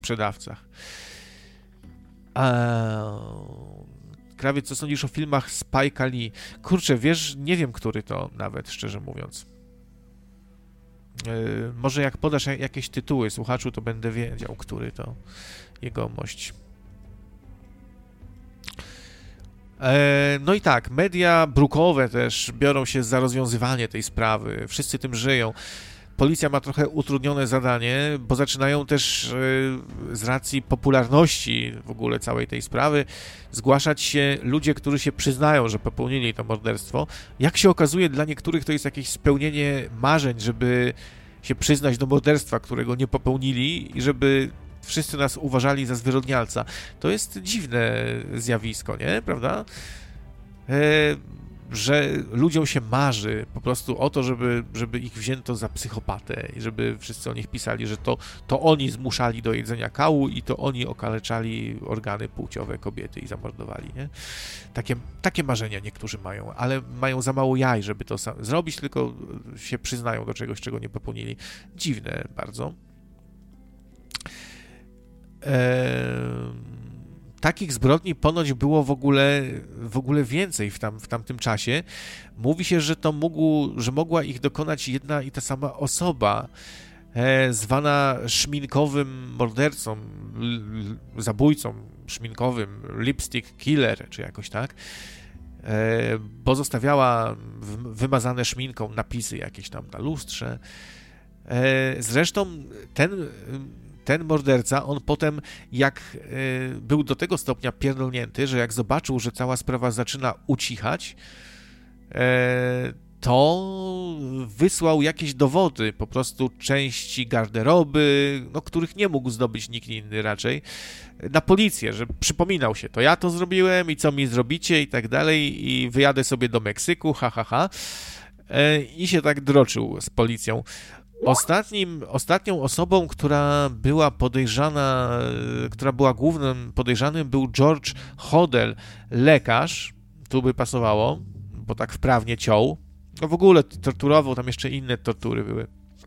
sprzedawcach. Krawiec, co sądzisz o filmach Spike'a Lee? Kurczę, wiesz, nie wiem, który to nawet, szczerze mówiąc. Może jak podasz jakieś tytuły słuchaczu, to będę wiedział, który to jegomość. No i tak, media brukowe też biorą się za rozwiązywanie tej sprawy. Wszyscy tym żyją. Policja ma trochę utrudnione zadanie, bo zaczynają też z racji popularności w ogóle całej tej sprawy zgłaszać się ludzie, którzy się przyznają, że popełnili to morderstwo. Jak się okazuje, dla niektórych to jest jakieś spełnienie marzeń, żeby się przyznać do morderstwa, którego nie popełnili i żeby wszyscy nas uważali za zwyrodnialca. To jest dziwne zjawisko, nie? Prawda? Że ludziom się marzy po prostu o to, żeby ich wzięto za psychopatę i żeby wszyscy o nich pisali, że to oni zmuszali do jedzenia kału i to oni okaleczali organy płciowe kobiety i zamordowali, nie? Takie marzenia niektórzy mają, ale mają za mało jaj, żeby to zrobić, tylko się przyznają do czegoś, czego nie popełnili. Dziwne bardzo. Takich zbrodni ponoć było w ogóle więcej w tamtym czasie. Mówi się, że mogła ich dokonać jedna i ta sama osoba, zwana szminkowym mordercą, zabójcą szminkowym, lipstick killer, czy jakoś tak, bo zostawiała wymazane szminką napisy jakieś tam na lustrze. Zresztą ten morderca, on potem był do tego stopnia pierdolnięty, że jak zobaczył, że cała sprawa zaczyna ucichać, to wysłał jakieś dowody, po prostu części garderoby, których nie mógł zdobyć nikt inny raczej, na policję, że przypominał się, to ja to zrobiłem i co mi zrobicie i tak dalej i wyjadę sobie do Meksyku, i się tak droczył z policją. Ostatnią osobą, która była podejrzana, która była głównym podejrzanym, był George Hodel, lekarz, tu by pasowało, bo tak wprawnie ciął, w ogóle torturował, tam jeszcze inne tortury były,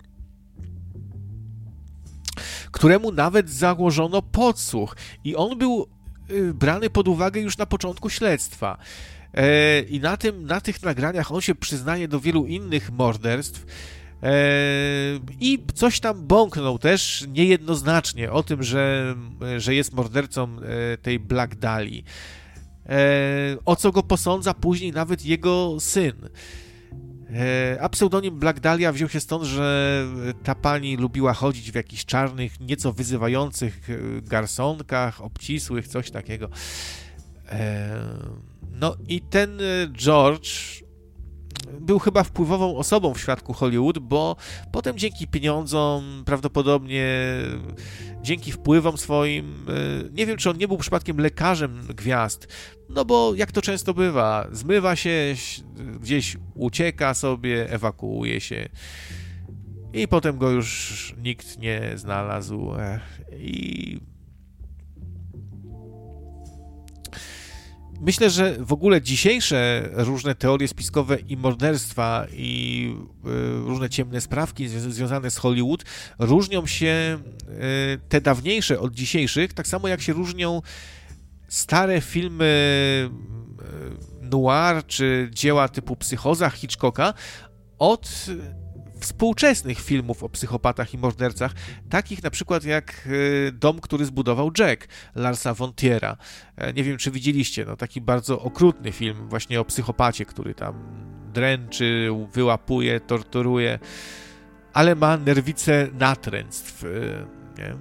któremu nawet założono podsłuch i on był brany pod uwagę już na początku śledztwa. I na tych nagraniach on się przyznaje do wielu innych morderstw, i coś tam bąknął też niejednoznacznie o tym, że jest mordercą tej Black Dahli. O co go posądza później nawet jego syn. A pseudonim Black Dahlia wziął się stąd, że ta pani lubiła chodzić w jakichś czarnych, nieco wyzywających garsonkach, obcisłych, coś takiego. No i ten George był chyba wpływową osobą w świadku Hollywood, bo potem dzięki pieniądzom, prawdopodobnie dzięki wpływom swoim, nie wiem, czy on nie był przypadkiem lekarzem gwiazd, no bo jak to często bywa, zmywa się, gdzieś ucieka sobie, ewakuuje się i potem go już nikt nie znalazł i myślę, że w ogóle dzisiejsze różne teorie spiskowe i morderstwa i różne ciemne sprawki związane z Hollywood różnią się, te dawniejsze od dzisiejszych, tak samo jak się różnią stare filmy noir czy dzieła typu Psychoza Hitchcocka od współczesnych filmów o psychopatach i mordercach, takich na przykład jak Dom, który zbudował Jack, Larsa von Triera. Nie wiem, czy widzieliście, taki bardzo okrutny film właśnie o psychopacie, który tam dręczy, wyłapuje, torturuje, ale ma nerwice natręctw, nie?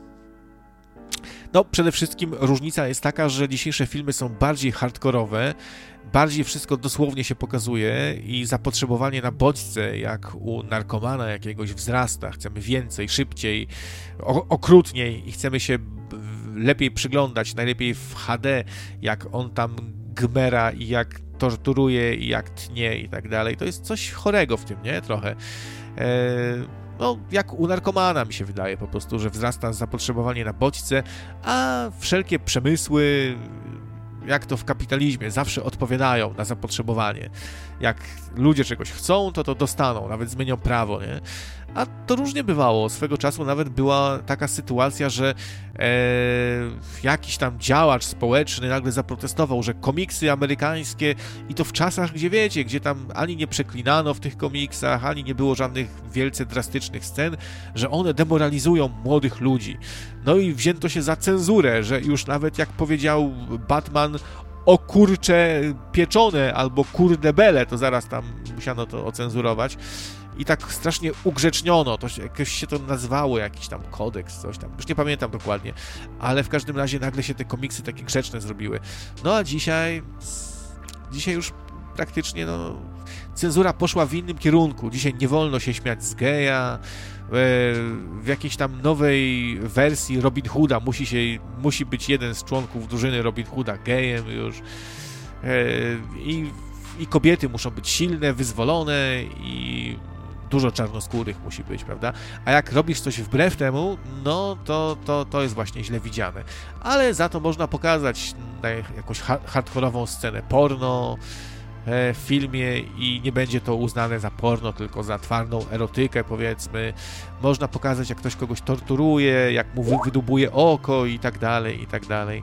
No, przede wszystkim różnica jest taka, że dzisiejsze filmy są bardziej hardkorowe, bardziej wszystko dosłownie się pokazuje i zapotrzebowanie na bodźce, jak u narkomana jakiegoś wzrasta. Chcemy więcej, szybciej, okrutniej i chcemy się lepiej przyglądać, najlepiej w HD, jak on tam gmera i jak torturuje i jak tnie i tak dalej. To jest coś chorego w tym, nie? Trochę. No, jak u narkomana mi się wydaje po prostu, że wzrasta zapotrzebowanie na bodźce, a wszelkie przemysły jak to w kapitalizmie, zawsze odpowiadają na zapotrzebowanie. Jak ludzie czegoś chcą, to dostaną, nawet zmienią prawo, nie? A to różnie bywało. Swego czasu nawet była taka sytuacja, że jakiś tam działacz społeczny nagle zaprotestował, że komiksy amerykańskie i to w czasach, gdzie wiecie, gdzie tam ani nie przeklinano w tych komiksach, ani nie było żadnych wielce drastycznych scen, że one demoralizują młodych ludzi. No i wzięto się za cenzurę, że już nawet jak powiedział Batman o kurcze pieczone albo kurde bele, to zaraz tam musiano to ocenzurować. I tak strasznie ugrzeczniono, to jakoś się to nazywało, jakiś tam kodeks, coś tam, już nie pamiętam dokładnie, ale w każdym razie nagle się te komiksy takie grzeczne zrobiły. No a dzisiaj już praktycznie, no, cenzura poszła w innym kierunku. Dzisiaj nie wolno się śmiać z geja, w jakiejś tam nowej wersji Robin Hooda musi być jeden z członków drużyny Robin Hooda gejem już, i kobiety muszą być silne, wyzwolone i dużo czarnoskórych musi być, prawda? A jak robisz coś wbrew temu, no to jest właśnie źle widziane. Ale za to można pokazać jakąś hardkorową scenę porno w filmie i nie będzie to uznane za porno, tylko za twardą erotykę, powiedzmy. Można pokazać, jak ktoś kogoś torturuje, jak mu wydubuje oko i tak dalej, i tak dalej.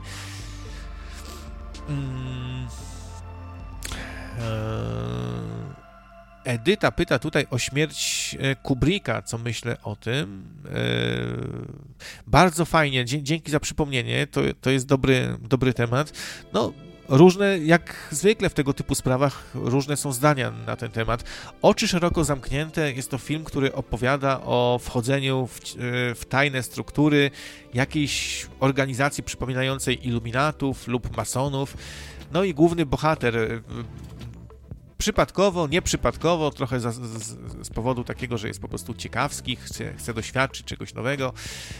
Edyta pyta tutaj o śmierć Kubricka, co myślę o tym. Bardzo fajnie, dzięki za przypomnienie, to jest dobry temat. No, różne, jak zwykle w tego typu sprawach, różne są zdania na ten temat. Oczy szeroko zamknięte jest to film, który opowiada o wchodzeniu w tajne struktury jakiejś organizacji przypominającej iluminatów lub masonów. No i główny bohater przypadkowo, nieprzypadkowo, trochę z powodu takiego, że jest po prostu ciekawski, chce doświadczyć czegoś nowego,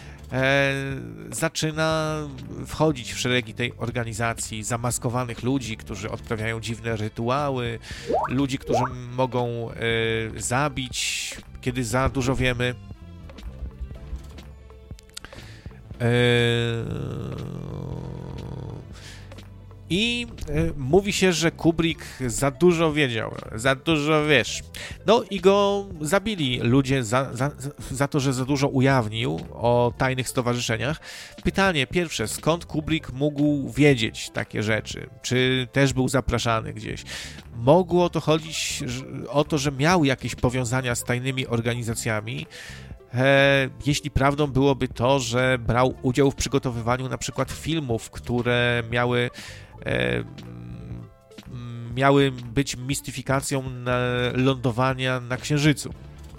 zaczyna wchodzić w szeregi tej organizacji zamaskowanych ludzi, którzy odprawiają dziwne rytuały, ludzi, którzy mogą zabić, kiedy za dużo wiemy. I mówi się, że Kubrick za dużo wiedział, za dużo wiesz. No i go zabili ludzie za to, że za dużo ujawnił o tajnych stowarzyszeniach. Pytanie pierwsze, skąd Kubrick mógł wiedzieć takie rzeczy? Czy też był zapraszany gdzieś? Mogło to chodzić o to, że miał jakieś powiązania z tajnymi organizacjami. Jeśli prawdą byłoby to, że brał udział w przygotowywaniu na przykład filmów, które miały być mistyfikacją lądowania na Księżycu.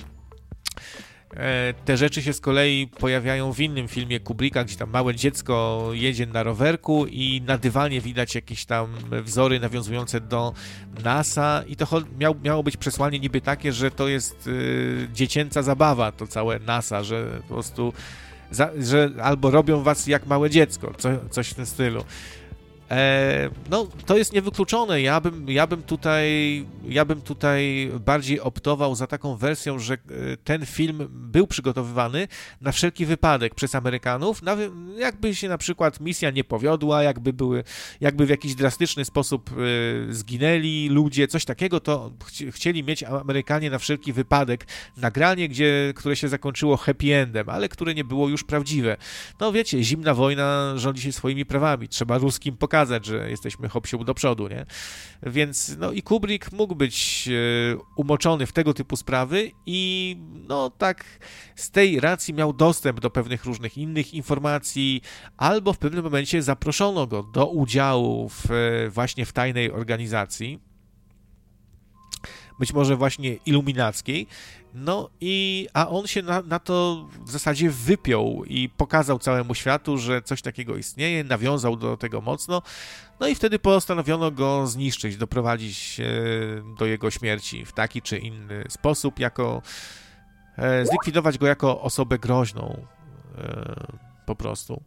Te rzeczy się z kolei pojawiają w innym filmie Kubricka, gdzie tam małe dziecko jedzie na rowerku i na dywanie widać jakieś tam wzory nawiązujące do NASA i to miało być przesłanie niby takie, że to jest dziecięca zabawa, to całe NASA, że po prostu że albo robią was jak małe dziecko, coś w tym stylu. No, to jest niewykluczone. Ja bym tutaj bardziej optował za taką wersją, że ten film był przygotowywany na wszelki wypadek przez Amerykanów, jakby się na przykład misja nie powiodła, jakby w jakiś drastyczny sposób zginęli ludzie, coś takiego, to chcieli mieć Amerykanie na wszelki wypadek nagranie, które się zakończyło happy endem, ale które nie było już prawdziwe. No wiecie, zimna wojna rządzi się swoimi prawami, trzeba ruskim pokazać, że jesteśmy hop-siup do przodu, nie? Więc, no i Kubrick mógł być umoczony w tego typu sprawy i, no tak, z tej racji miał dostęp do pewnych różnych innych informacji, albo w pewnym momencie zaproszono go do udziału właśnie w tajnej organizacji, być może właśnie iluminackiej, no a on się na to w zasadzie wypiął i pokazał całemu światu, że coś takiego istnieje, nawiązał do tego mocno, no i wtedy postanowiono go zniszczyć, doprowadzić do jego śmierci w taki czy inny sposób, zlikwidować go jako osobę groźną po prostu.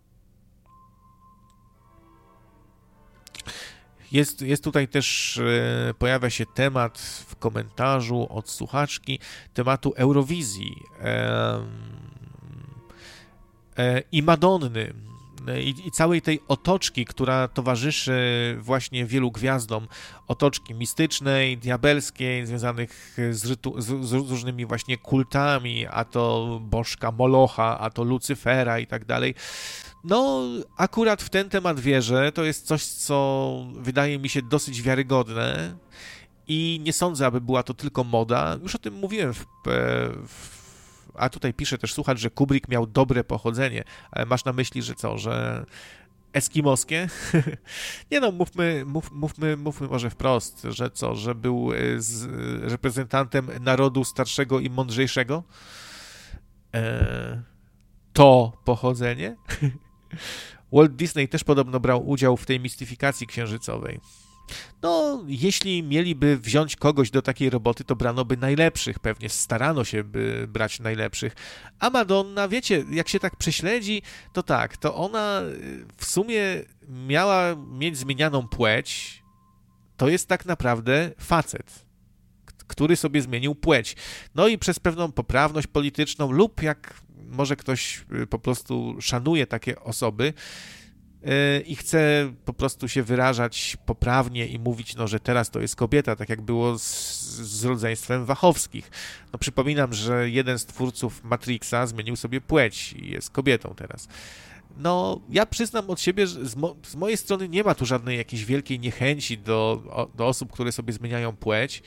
Jest tutaj też, pojawia się temat w komentarzu od słuchaczki, tematu Eurowizji i Madonny. i całej tej otoczki, która towarzyszy właśnie wielu gwiazdom, otoczki mistycznej, diabelskiej, związanych z różnymi właśnie kultami, a to bożka Molocha, a to Lucyfera i tak dalej. No, akurat w ten temat wierzę, to jest coś, co wydaje mi się dosyć wiarygodne i nie sądzę, aby była to tylko moda. Już o tym mówiłem a tutaj pisze też słuchacz, że Kubrick miał dobre pochodzenie, ale masz na myśli, że co, że eskimoskie? Nie no, mówmy może wprost, że co, że był reprezentantem narodu starszego i mądrzejszego? To pochodzenie? Walt Disney też podobno brał udział w tej mistyfikacji księżycowej. No, jeśli mieliby wziąć kogoś do takiej roboty, to brano by najlepszych, pewnie starano się by brać najlepszych. A Madonna, wiecie, jak się tak prześledzi, to tak, to ona w sumie miała mieć zmienianą płeć, to jest tak naprawdę facet, który sobie zmienił płeć. No i przez pewną poprawność polityczną lub jak może ktoś po prostu szanuje takie osoby, i chce po prostu się wyrażać poprawnie i mówić, no, że teraz to jest kobieta, tak jak było z rodzeństwem Wachowskich. No, przypominam, że jeden z twórców Matrixa zmienił sobie płeć i jest kobietą teraz. No, ja przyznam od siebie, że z mojej strony nie ma tu żadnej jakiejś wielkiej niechęci do osób, które sobie zmieniają płeć.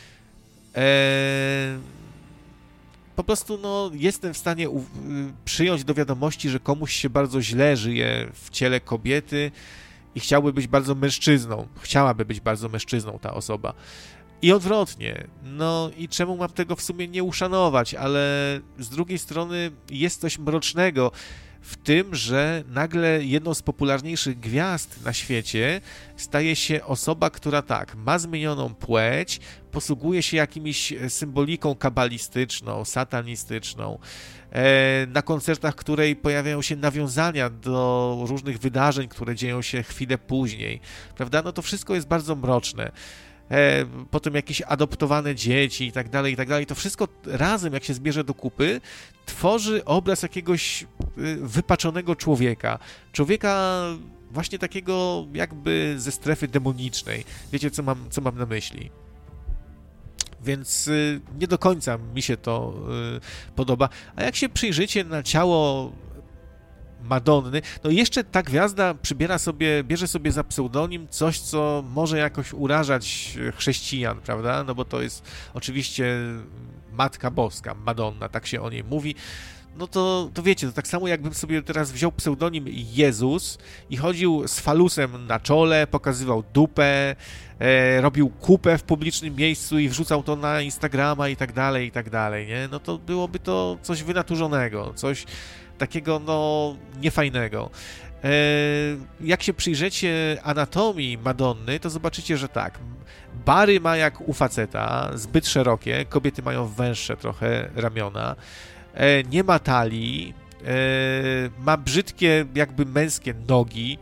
Po prostu no, jestem w stanie przyjąć do wiadomości, że komuś się bardzo źle żyje w ciele kobiety i chciałaby być bardzo mężczyzną ta osoba. I odwrotnie. No i czemu mam tego w sumie nie uszanować, ale z drugiej strony jest coś mrocznego w tym, że nagle jedną z popularniejszych gwiazd na świecie staje się osoba, która tak, ma zmienioną płeć, posługuje się jakimiś symboliką kabalistyczną, satanistyczną, na koncertach której pojawiają się nawiązania do różnych wydarzeń, które dzieją się chwilę później, prawda? No to wszystko jest bardzo mroczne. Potem jakieś adoptowane dzieci i tak dalej, to wszystko razem, jak się zbierze do kupy, tworzy obraz jakiegoś wypaczonego człowieka właśnie takiego jakby ze strefy demonicznej. Wiecie, co mam na myśli? Więc nie do końca mi się to podoba. A jak się przyjrzycie na ciało Madonny, no jeszcze ta gwiazda bierze sobie za pseudonim coś, co może jakoś urażać chrześcijan, prawda? No bo to jest oczywiście Matka Boska, Madonna, tak się o niej mówi. No to wiecie, to tak samo jakbym sobie teraz wziął pseudonim Jezus i chodził z falusem na czole, pokazywał dupę, robił kupę w publicznym miejscu i wrzucał to na Instagrama i tak dalej, nie? No to byłoby to coś wynaturzonego, coś takiego, no, niefajnego. Jak się przyjrzycie anatomii Madonny, to zobaczycie, że tak, bary ma jak u faceta, zbyt szerokie, kobiety mają węższe trochę ramiona, nie ma talii, ma brzydkie, jakby męskie nogi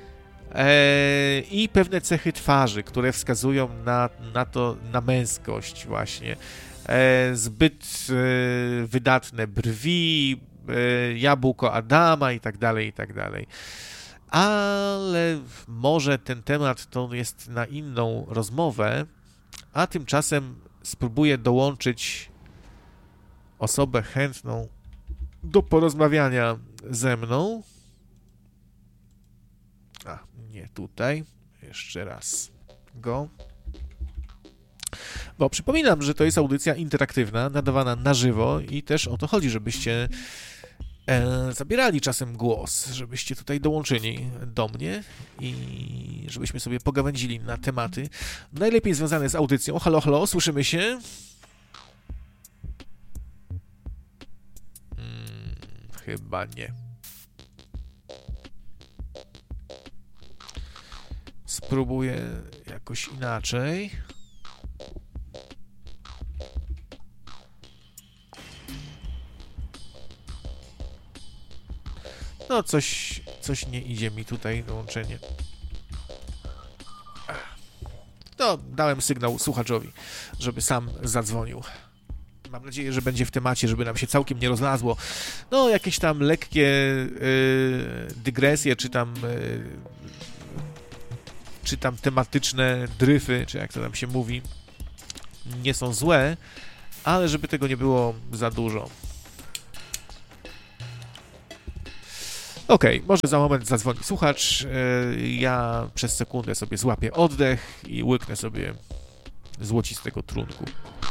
i pewne cechy twarzy, które wskazują na męskość właśnie. Zbyt wydatne brwi, jabłko Adama i tak dalej. Ale może ten temat to jest na inną rozmowę, a tymczasem spróbuję dołączyć osobę chętną do porozmawiania ze mną. A, nie tutaj. Jeszcze raz go. Bo przypominam, że to jest audycja interaktywna, nadawana na żywo i też o to chodzi, żebyście zabierali czasem głos, żebyście tutaj dołączyli do mnie i żebyśmy sobie pogawędzili na tematy najlepiej związane z audycją. Halo, halo, słyszymy się? Chyba nie. Spróbuję jakoś inaczej. No, coś nie idzie mi tutaj dołączenie. No, dałem sygnał słuchaczowi, żeby sam zadzwonił. mam nadzieję, że będzie w temacie, żeby nam się całkiem nie rozlazło. No, jakieś tam lekkie dygresje, czy tam tematyczne dryfy, czy jak to tam się mówi, nie są złe, ale żeby tego nie było za dużo. Okej, może za moment zadzwoni słuchacz, ja przez sekundę sobie złapię oddech i łyknę sobie złocistego trunku.